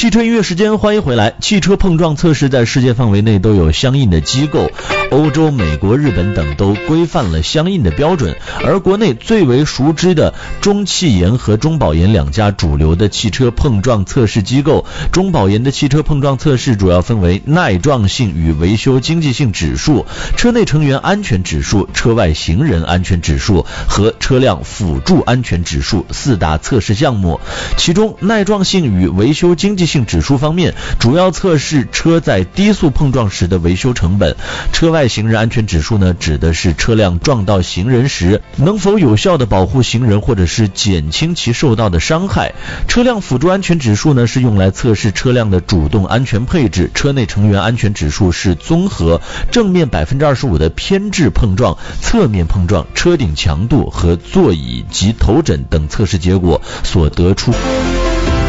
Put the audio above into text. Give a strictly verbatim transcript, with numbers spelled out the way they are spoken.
汽车音乐时间，欢迎回来。汽车碰撞测试在世界范围内都有相应的机构，欧洲、美国、日本等都规范了相应的标准，而国内最为熟知的中汽研和中保研两家主流的汽车碰撞测试机构。中保研的汽车碰撞测试主要分为耐撞性与维修经济性指数、车内成员安全指数、车外行人安全指数和车辆辅助安全指数四大测试项目。其中耐撞性与维修经济性指数方面，主要测试车在低速碰撞时的维修成本。车外行人安全指数呢，指的是车辆撞到行人时能否有效的保护行人或者是减轻其受到的伤害。车辆辅助安全指数呢，是用来测试车辆的主动安全配置。车内成员安全指数是综合正面 百分之二十五 的偏置碰撞、侧面碰撞、车顶强度和座椅及头枕等测试结果所得出。